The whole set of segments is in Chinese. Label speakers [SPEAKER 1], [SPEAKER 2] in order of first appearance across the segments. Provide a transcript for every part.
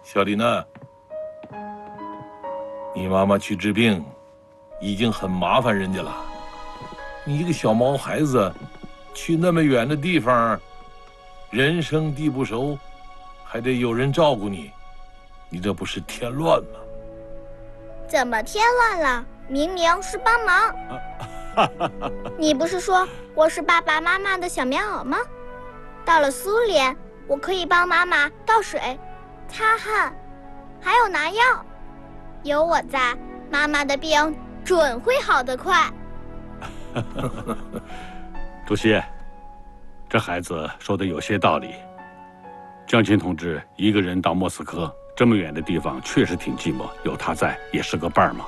[SPEAKER 1] 小丽娜，你妈妈去治病，已经很麻烦人家了。你一个小毛孩子，去那么远的地方，人生地不熟，还得有人照顾你，你这不是添乱吗？
[SPEAKER 2] 怎么添乱了？明明是帮忙。你不是说我是爸爸妈妈的小棉袄吗？到了苏联，我可以帮妈妈倒水、擦汗，还有拿药。有我在，妈妈的病准会好得快。
[SPEAKER 3] 主席，这孩子说的有些道理。江青同志一个人到莫斯科这么远的地方，确实挺寂寞，有他在也是个伴儿嘛。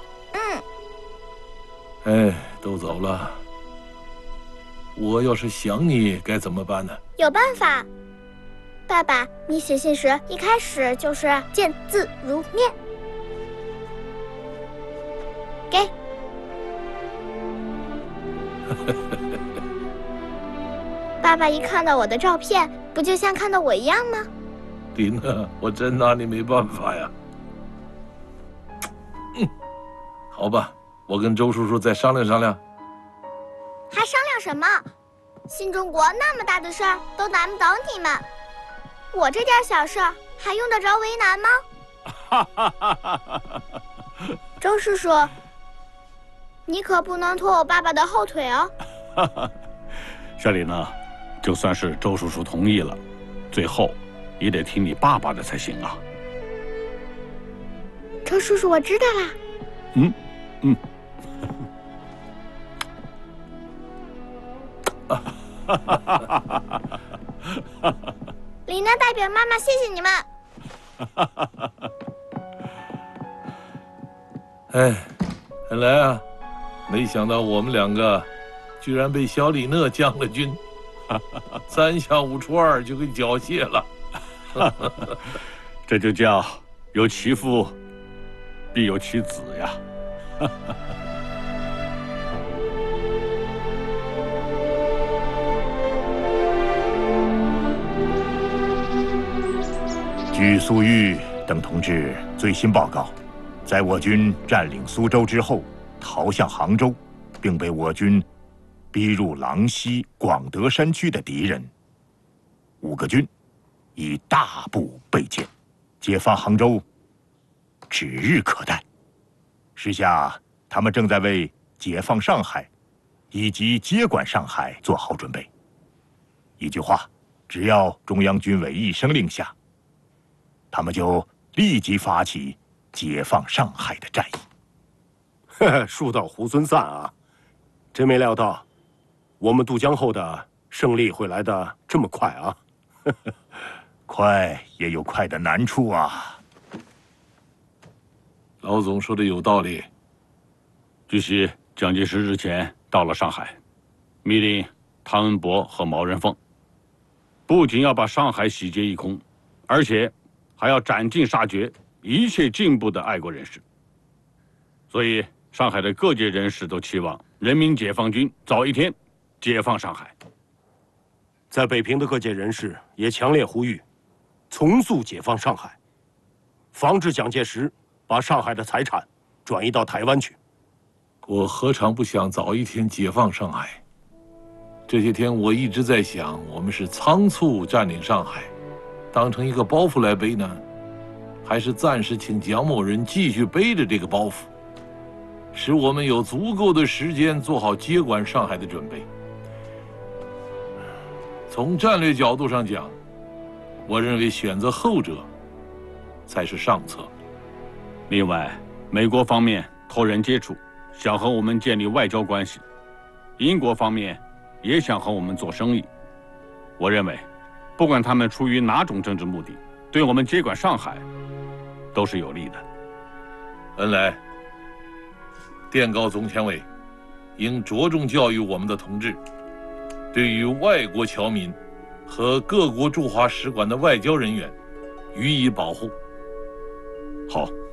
[SPEAKER 1] 哎，都走了，我要是想你该怎么办呢？
[SPEAKER 2] 有办法。爸爸，你写信时一开始就是见字如面。给。爸爸一看到我的照片，不就像看到我一样吗？
[SPEAKER 1] 丽娜，我真拿你没办法呀。好吧，我跟周叔叔再商量商量。
[SPEAKER 2] 还商量什么？新中国那么大的事儿都难不倒你们，我这点小事儿还用得着为难吗？周叔叔，你可不能拖我爸爸的后腿哦。
[SPEAKER 3] 小李呢，就算是周叔叔同意了，最后也得听你爸爸的才行啊。
[SPEAKER 2] 周叔叔，我知道啦。李娜代表妈妈，谢谢你们。
[SPEAKER 1] 哎，看来啊，没想到我们两个居然被小李讷将了军，3下5除2就给缴械了。
[SPEAKER 3] 这就叫有其父必有其子呀。
[SPEAKER 4] 据苏玉等同志最新报告，在我军占领苏州之后，逃向杭州，并被我军逼入狼溪、广德山区的敌人，5个军已大部被歼，解放杭州指日可待。时下，他们正在为解放上海以及接管上海做好准备。一句话，只要中央军委一声令下，他们就立即发起解放上海的战役。
[SPEAKER 5] 树倒猢狲散啊！真没料到，我们渡江后的胜利会来得这么快啊！
[SPEAKER 4] 快也有快的难处啊！
[SPEAKER 1] 老总说的有道理。
[SPEAKER 3] 据悉，蒋介石日前到了上海，密令汤恩伯和毛人凤，不仅要把上海洗劫一空，而且还要斩尽杀绝一切进步的爱国人士。所以，上海的各界人士都期望人民解放军早一天解放上海。
[SPEAKER 5] 在北平的各界人士也强烈呼吁，从速解放上海，防止蒋介石把上海的财产转移到台湾去。
[SPEAKER 1] 我何尝不想早一天解放上海？这些天我一直在想，我们是仓促占领上海，当成一个包袱来背呢，还是暂时请蒋某人继续背着这个包袱，使我们有足够的时间做好接管上海的准备。从战略角度上讲，我认为选择后者才是上策。
[SPEAKER 3] 另外，美国方面托人接触，想和我们建立外交关系；英国方面也想和我们做生意。我认为，不管他们出于哪种政治目的，对我们接管上海都是有利的。
[SPEAKER 1] 恩来，电告总前委，应着重教育我们的同志，对于外国侨民和各国驻华使馆的外交人员予以保护。
[SPEAKER 3] 好。